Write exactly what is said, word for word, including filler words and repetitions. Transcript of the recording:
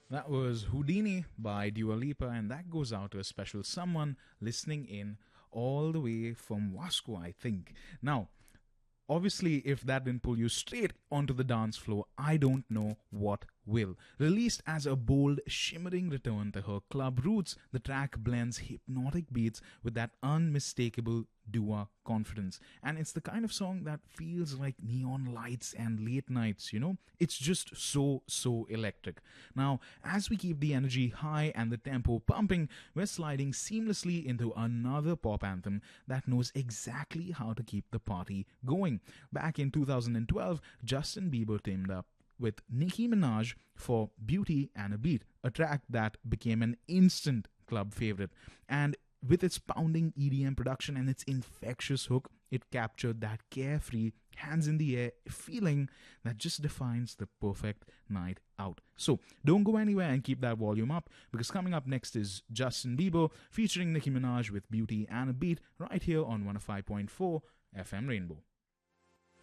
That was Houdini by Dua Lipa, and that goes out to a special someone listening in all the way from Wasco, I think. Now, obviously, if that didn't pull you straight onto the dance floor, I don't know what will. Released as a bold, shimmering return to her club roots, the track blends hypnotic beats with that unmistakable Dua confidence. And it's the kind of song that feels like neon lights and late nights, you know? It's just so, so electric. Now, as we keep the energy high and the tempo pumping, we're sliding seamlessly into another pop anthem that knows exactly how to keep the party going. Back in two thousand twelve, Justin Bieber teamed up with Nicki Minaj for Beauty and a Beat, a track that became an instant club favorite. And with its pounding E D M production and its infectious hook, it captured that carefree, hands in the air feeling that just defines the perfect night out. So don't go anywhere and keep that volume up, because coming up next is Justin Bieber featuring Nicki Minaj with Beauty and a Beat right here on one oh five point four F M Rainbow.